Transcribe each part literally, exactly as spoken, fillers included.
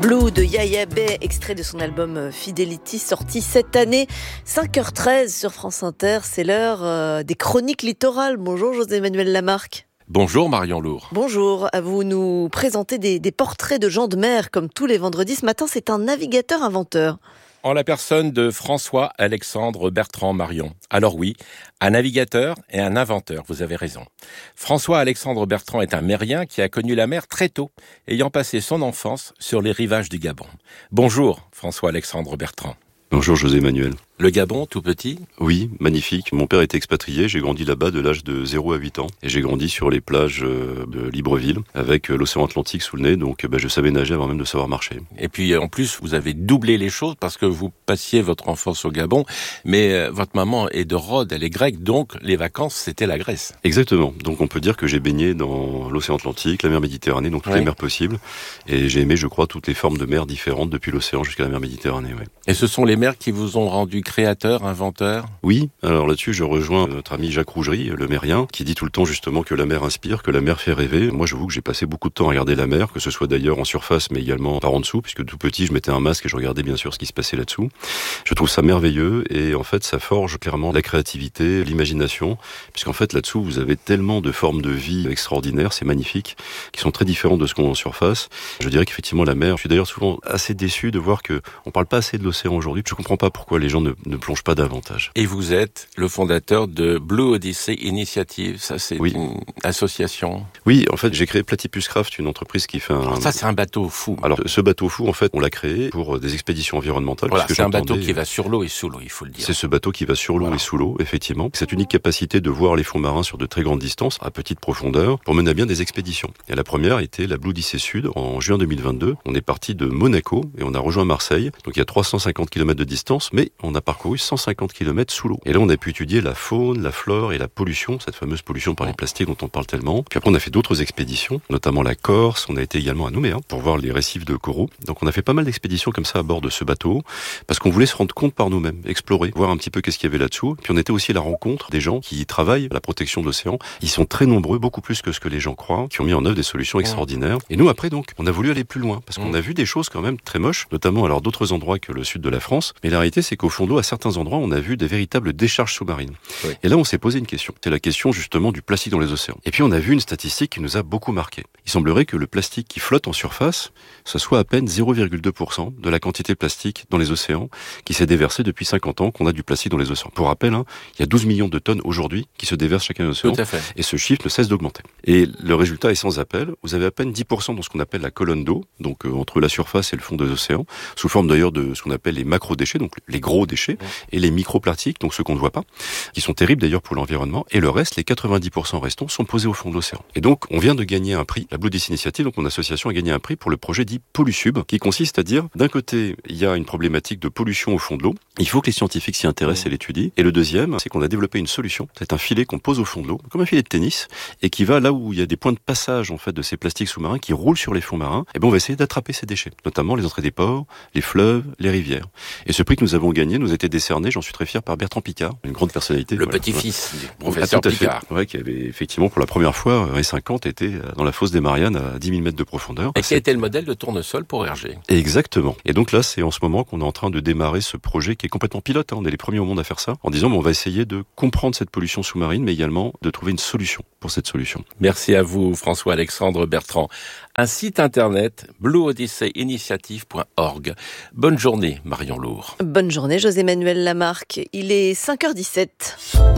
Blue de Yaya Bey, extrait de son album Fidelity, sorti cette année. cinq heures treize sur France Inter, c'est l'heure euh, des chroniques littorales. Bonjour José-Emmanuel Lamarque. Bonjour Marion Lourd. Bonjour, à vous nous présenter des, des portraits de gens de mer comme tous les vendredis. Ce matin, c'est un navigateur-inventeur. En la personne de François-Alexandre Bertrand Marion. Alors oui, un navigateur et un inventeur, vous avez raison. François-Alexandre Bertrand est un Mérien qui a connu la mer très tôt, ayant passé son enfance sur les rivages du Gabon. Bonjour François-Alexandre Bertrand. Bonjour José-Emmanuel. Le Gabon, tout petit ? Oui, magnifique. Mon père était expatrié, j'ai grandi là-bas de l'âge de zéro à huit ans. Et j'ai grandi sur les plages de Libreville, avec l'océan Atlantique sous le nez, donc bah, je savais nager avant même de savoir marcher. Et puis en plus, vous avez doublé les choses parce que vous passiez votre enfance au Gabon, mais euh, votre maman est de Rhodes, elle est grecque, donc les vacances, c'était la Grèce. Exactement. Donc on peut dire que j'ai baigné dans l'océan Atlantique, la mer Méditerranée, donc toutes oui. les mers possibles. Et j'ai aimé, je crois, toutes les formes de mers différentes, depuis l'océan jusqu'à la mer Méditerranée. Ouais. Et ce sont les mers qui vous ont rendu créateur, inventeur ? Oui, alors là-dessus je rejoins notre ami Jacques Rougerie, le Mérien, qui dit tout le temps justement que la mer inspire, que la mer fait rêver. Moi j'avoue que j'ai passé beaucoup de temps à regarder la mer, que ce soit d'ailleurs en surface mais également par en dessous, puisque tout petit je mettais un masque et je regardais bien sûr ce qui se passait là-dessous. Je trouve ça merveilleux et en fait ça forge clairement la créativité, l'imagination, puisqu'en fait là-dessous vous avez tellement de formes de vie extraordinaires, c'est magnifique, qui sont très différentes de ce qu'on a en surface. Je dirais qu'effectivement la mer, je suis d'ailleurs souvent assez déçu de voir que on parle pas assez de l'océan aujourd'hui. Je comprends pas pourquoi les gens ne, ne plongent pas davantage. Et vous êtes le fondateur de Blue Odyssey Initiative, ça c'est oui. une association. Oui, en fait j'ai créé Platypus Craft, une entreprise qui fait un... Alors ça c'est un bateau fou. Alors ce bateau fou en fait on l'a créé pour des expéditions environnementales. Voilà, c'est un bateau qui va sur l'eau et sous l'eau, il faut le dire. C'est ce bateau qui va sur l'eau voilà. et sous l'eau, effectivement. Cette unique capacité de voir les fonds marins sur de très grandes distances, à petite profondeur, pour mener à bien des expéditions. Et la première était la Blue Odyssey Sud en juin deux mille vingt-deux. On est parti de Monaco et on a rejoint Marseille. Donc il y a trois cent cinquante kilomètres de distance, mais on a parcouru cent cinquante kilomètres sous l'eau. Et là, on a pu étudier la faune, la flore et la pollution, cette fameuse pollution par les plastiques dont on parle tellement. Puis après, on a fait d'autres expéditions, notamment la Corse. On a été également à Nouméa pour voir les récifs de coraux. Donc, on a fait pas mal d'expéditions comme ça à bord de ce bateau, parce qu'on voulait se rendre compte par nous-mêmes, explorer, voir un petit peu qu'est-ce qu'il y avait là-dessous. Puis on était aussi à la rencontre des gens qui travaillent à la protection de l'océan. Ils sont très nombreux, beaucoup plus que ce que les gens croient, qui ont mis en œuvre des solutions extraordinaires. Et nous, après, donc, on a voulu aller plus loin, parce qu'on a vu des choses quand même très moches, notamment alors d'autres endroits que le sud de la France. Mais la réalité, c'est qu'au fond d'eau, à certains endroits, on a vu des véritables décharges sous-marines. Oui. Et là, on s'est posé une question. C'est la question justement du plastique dans les océans. Et puis, on a vu une statistique qui nous a beaucoup marqué. Il semblerait que le plastique qui flotte en surface, ce soit à peine zéro virgule deux pour cent de la quantité de plastique dans les océans qui s'est déversée depuis cinquante ans qu'on a du plastique dans les océans. Pour rappel, hein, il y a douze millions de tonnes aujourd'hui qui se déversent chacun dans l'océan. Tout à fait. Et ce chiffre ne cesse d'augmenter. Et le résultat est sans appel. Vous avez à peine dix pour cent dans ce qu'on appelle la colonne d'eau, donc euh, entre la surface et le fond des océans, sous forme d'ailleurs de ce qu'on appelle les macro-déchets, donc les gros déchets, oui. et les micro-plastiques, donc ceux qu'on ne voit pas, qui sont terribles d'ailleurs pour l'environnement, et le reste, les quatre-vingt-dix pour cent restants, sont posés au fond de l'océan. Et donc, on vient de gagner un prix, la Blue Odyssey Initiative, donc mon association a gagné un prix pour le projet dit Polusub, qui consiste à dire, d'un côté, il y a une problématique de pollution au fond de l'eau, il faut que les scientifiques s'y intéressent mmh. et l'étudient, et le deuxième, c'est qu'on a développé une solution, c'est un filet qu'on pose au fond de l'eau, comme un filet de tennis, et qui va là où il y a des points de passage, en fait, de ces plastiques sous-marins qui roulent sur les fonds marins, et ben on va essayer d'attraper ces déchets, notamment les entrées des ports, les fleuves, les rivières. Et ce prix que nous avons gagné nous a été décerné, j'en suis très fier, par Bertrand Piccard, une grande personnalité. Le voilà, petit-fils voilà. du professeur ah, Piccard. Ouais, qui avait effectivement pour la première fois, en cinquante, été dans la fosse des Mariannes à dix mille mètres de profondeur. Et qui a été le modèle de tournesol pour Hergé. Exactement. Et donc là, c'est en ce moment qu'on est en train de démarrer ce projet qui est complètement pilote. Hein. On est les premiers au monde à faire ça, en disant, mais on va essayer de comprendre cette pollution sous-marine, mais également de trouver une solution pour cette solution. Merci à vous, François-Alexandre Bertrand. Un site internet, blue odyssey initiative point org. Bonne journée, Marion Lourd. Bonne journée, José-Emmanuel Lamarque. Il est cinq heures dix-sept.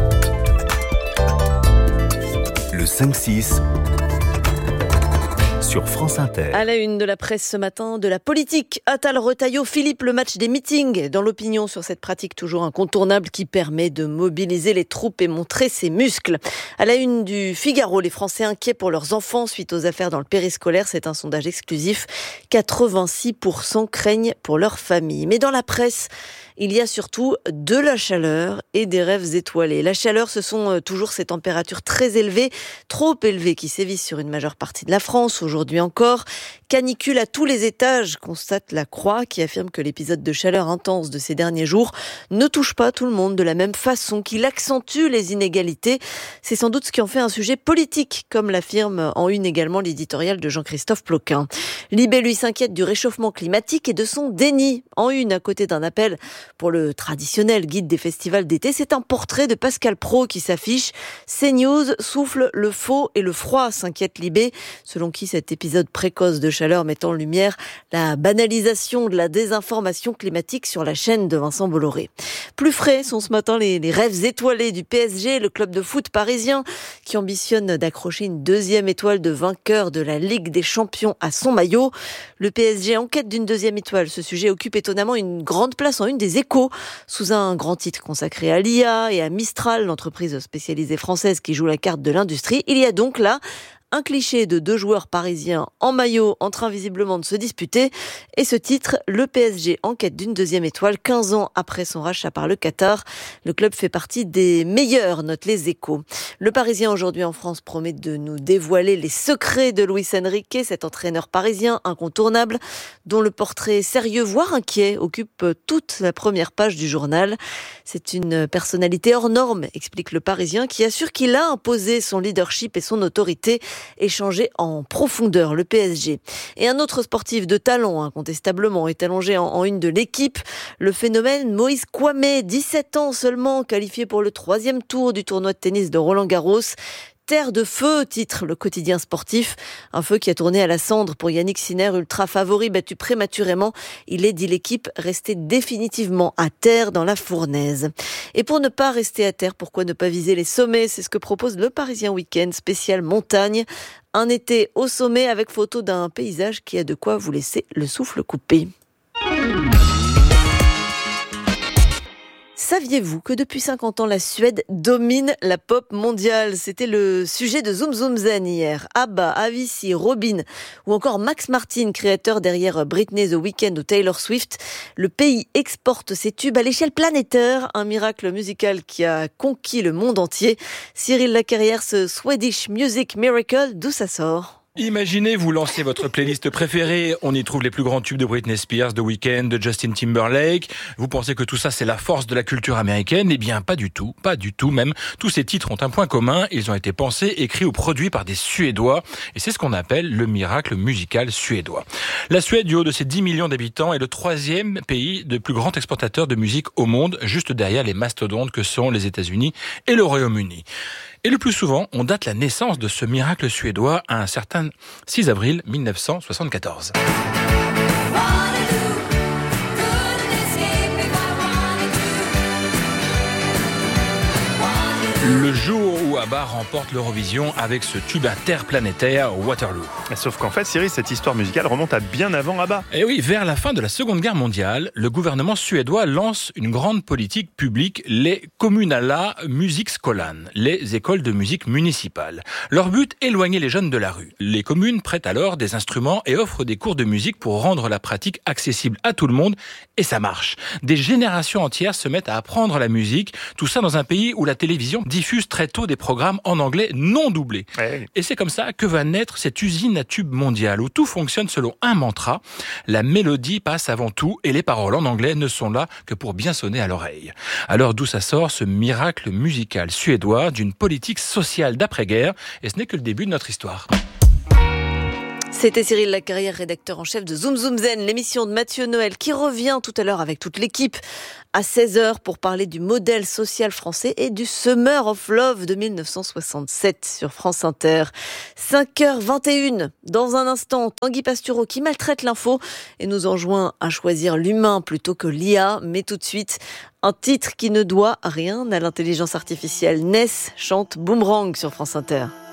Le cinq six sur France Inter. À la une de la presse ce matin, de la politique. Attal, Retailleau, Philippe, le match des meetings. Dans l'opinion sur cette pratique toujours incontournable qui permet de mobiliser les troupes et montrer ses muscles. À la une du Figaro, les Français inquiets pour leurs enfants suite aux affaires dans le périscolaire. C'est un sondage exclusif. quatre-vingt-six pour cent craignent pour leur famille. Mais dans la presse, il y a surtout de la chaleur et des rêves étoilés. La chaleur, ce sont toujours ces températures très élevées, trop élevées, qui sévissent sur une majeure partie de la France, aujourd'hui encore. canicule à tous les étages, constate La Croix, qui affirme que l'épisode de chaleur intense de ces derniers jours ne touche pas tout le monde de la même façon, qu'il accentue les inégalités. C'est sans doute ce qui en fait un sujet politique, comme l'affirme en une également l'éditorial de Jean-Christophe Ploquin. Libé, lui, s'inquiète du réchauffement climatique et de son déni. En une, à côté d'un appel pour le traditionnel guide des festivals d'été, c'est un portrait de Pascal Praud qui s'affiche. CNews souffle le faux et le froid, s'inquiète Libé, selon qui cet épisode précoce de chaleur met en lumière la banalisation de la désinformation climatique sur la chaîne de Vincent Bolloré. Plus frais sont ce matin les, les rêves étoilés du P S G, le club de foot parisien, qui ambitionne d'accrocher une deuxième étoile de vainqueur de la Ligue des Champions à son maillot. Le P S G en quête d'une deuxième étoile. Ce sujet occupe étonnamment une grande place en une des Échos, sous un grand titre consacré à l'I A et à Mistral, l'entreprise spécialisée française qui joue la carte de l'industrie. Il y a donc là un cliché de deux joueurs parisiens en maillot en train visiblement de se disputer. Et ce titre, le P S G en quête d'une deuxième étoile, quinze ans après son rachat par le Qatar. Le club fait partie des meilleurs, notent les Échos. Le Parisien aujourd'hui en France promet de nous dévoiler les secrets de Luis Enrique, cet entraîneur parisien incontournable, dont le portrait sérieux, voire inquiet, occupe toute la première page du journal. C'est une personnalité hors norme, explique le Parisien, qui assure qu'il a imposé son leadership et son autorité et changé en profondeur le P S G. Et un autre sportif de talent, incontestablement, est allongé en, en une de l'équipe. Le phénomène Moïse Kouamé, dix-sept ans seulement, qualifié pour le troisième tour du tournoi de tennis de Roland-Garros. Terre de feu, titre le quotidien sportif. Un feu qui a tourné à la cendre pour Yannick Sinner, ultra favori, battu prématurément. Il est, dit l'équipe, resté définitivement à terre dans la fournaise. Et pour ne pas rester à terre, pourquoi ne pas viser les sommets? C'est ce que propose le Parisien Week-end spécial montagne. Un été au sommet avec photo d'un paysage qui a de quoi vous laisser le souffle coupé. Saviez-vous que depuis cinquante ans, la Suède domine la pop mondiale? C'était le sujet de Zoom Zoom Zen hier. ABBA, Avicii, Robyn ou encore Max Martin, créateur derrière Britney, The Weeknd ou Taylor Swift. Le pays exporte ses tubes à l'échelle planétaire, un miracle musical qui a conquis le monde entier. Cyril Lacarrière, ce Swedish Music Miracle, d'où ça sort? Imaginez, vous lancez votre playlist préférée, on y trouve les plus grands tubes de Britney Spears, The Weeknd, de Justin Timberlake. Vous pensez que tout ça c'est la force de la culture américaine? Eh bien pas du tout, pas du tout même. Tous ces titres ont un point commun, ils ont été pensés, écrits ou produits par des Suédois. Et c'est ce qu'on appelle le miracle musical suédois. La Suède, du haut de ses dix millions d'habitants, est le troisième pays de plus grand exportateur de musique au monde, juste derrière les mastodontes que sont les États-Unis et le Royaume-Uni. Et le plus souvent, on date la naissance de ce miracle suédois à un certain six avril mille neuf cent soixante-quatorze. Le jour où ABBA remporte l'Eurovision avec ce tube interplanétaire Waterloo. Sauf qu'en fait, Cyril, cette histoire musicale remonte à bien avant ABBA. Et oui, vers la fin de la Seconde Guerre mondiale, le gouvernement suédois lance une grande politique publique, les Kommunala Musikskolan, les écoles de musique municipales. Leur but, éloigner les jeunes de la rue. Les communes prêtent alors des instruments et offrent des cours de musique pour rendre la pratique accessible à tout le monde, et ça marche. Des générations entières se mettent à apprendre la musique, tout ça dans un pays où la télévision diffuse très tôt des programmes en anglais non doublés. Ouais. Et c'est comme ça que va naître cette usine à tubes mondiale où tout fonctionne selon un mantra. La mélodie passe avant tout et les paroles en anglais ne sont là que pour bien sonner à l'oreille. Alors d'où ça sort ce miracle musical suédois d'une politique sociale d'après-guerre? Et ce n'est que le début de notre histoire. C'était Cyril Lacarrière, rédacteur en chef de Zoom Zoom Zen, l'émission de Mathieu Noël qui revient tout à l'heure avec toute l'équipe à seize heures pour parler du modèle social français et du Summer of Love de mille neuf cent soixante-sept sur France Inter. cinq heures vingt et une, dans un instant, Tanguy Pastureau qui maltraite l'info et nous enjoint à choisir l'humain plutôt que l'I A. Mais tout de suite, un titre qui ne doit rien à l'intelligence artificielle. Ness chante Boomerang sur France Inter.